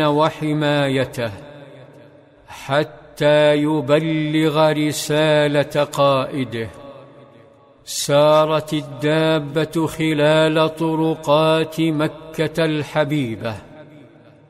وحمايته حتى يبلغ رسالة قائده. سارت الدابة خلال طرقات مكة الحبيبة